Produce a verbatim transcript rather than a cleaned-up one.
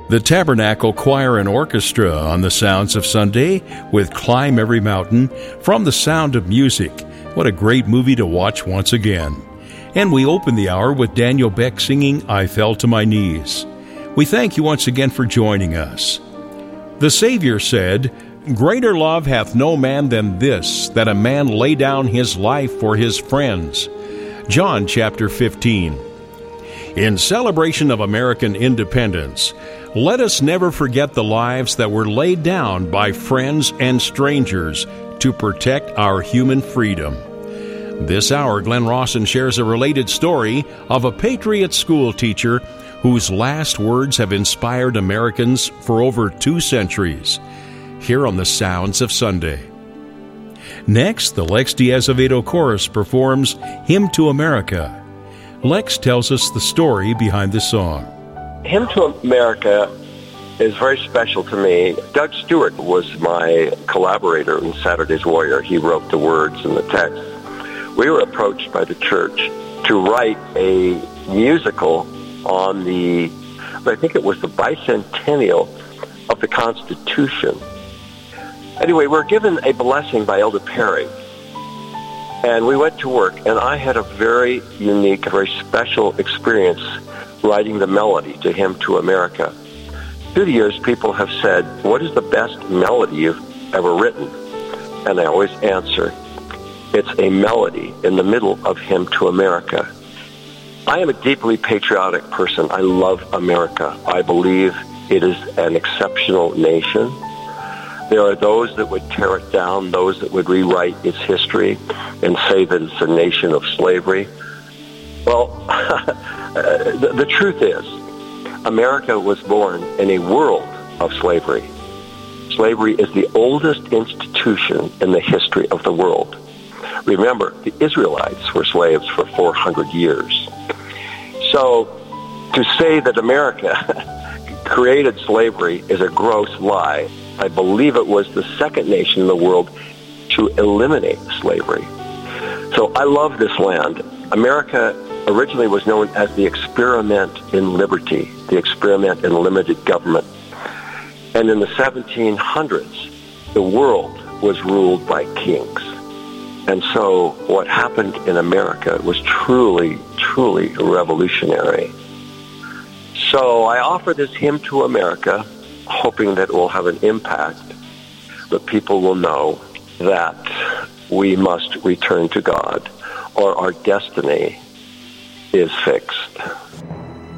The Tabernacle Choir and Orchestra on the Sounds of Sunday with Climb Every Mountain from The Sound of Music. What a great movie to watch once again. And we open the hour with Daniel Beck singing I Fell to My Knees. We thank you once again for joining us. The Savior said, Greater love hath no man than this, that a man lay down his life for his friends. John chapter fifteen. In celebration of American independence, let us never forget the lives that were laid down by friends and strangers to protect our human freedom. This hour, Glenn Rawson shares a related story of a Patriot school teacher whose last words have inspired Americans for over two centuries. Here on the Sounds of Sunday. Next, the Lex de Azevedo Chorus performs Hymn to America. Lex tells us the story behind the song. Hymn to America is very special to me. Doug Stewart was my collaborator in Saturday's Warrior. He wrote the words and the text. We were approached by the church to write a musical on the, I think it was the bicentennial of the Constitution. Anyway, we're given a blessing by Elder Perry, and we went to work, and I had a very unique, very special experience writing the melody to Hymn to America. Through the years, people have said, what is the best melody you've ever written? And I always answer, it's a melody in the middle of Hymn to America. I am a deeply patriotic person. I love America. I believe it is an exceptional nation. There are those that would tear it down, those that would rewrite its history and say that it's a nation of slavery. Well, the, the truth is, America was born in a world of slavery. Slavery is the oldest institution in the history of the world. Remember, the Israelites were slaves for four hundred years. So to say that America created slavery is a gross lie. I believe it was the second nation in the world to eliminate slavery. So I love this land. America originally was known as the experiment in liberty, the experiment in limited government. And in the seventeen hundreds, the world was ruled by kings. And so what happened in America was truly, truly revolutionary. So I offer this hymn to America, hoping that it will have an impact, that people will know that we must return to God, or our destiny is fixed.